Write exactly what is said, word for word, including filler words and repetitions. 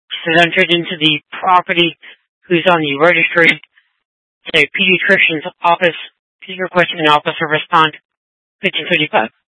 is entered into the property who's on the registry. The pediatrician's office, please request an officer respond fifteen fifty-five.